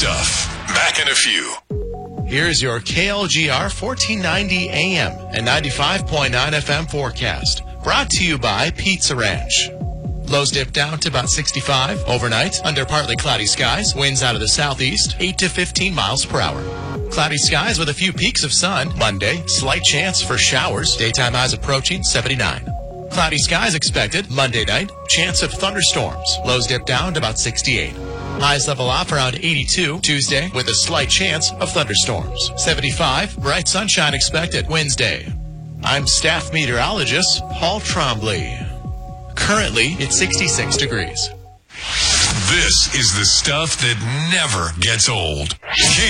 stuff. Back in a few. Here's your KLGR 1490 AM and 95.9 FM forecast. Brought to you by Pizza Ranch. Lows dip down to about 65 overnight under partly cloudy skies. Winds out of the southeast, 8 to 15 miles per hour. Cloudy skies with a few peaks of sun. Monday, slight chance for showers. Daytime highs approaching 79. Cloudy skies expected Monday night. Chance of thunderstorms. Lows dip down to about 68. Highs level off around 82 Tuesday with a slight chance of thunderstorms. 75, bright sunshine expected Wednesday. I'm staff meteorologist Paul Trombley. Currently, it's 66 degrees. This is the stuff that never gets old.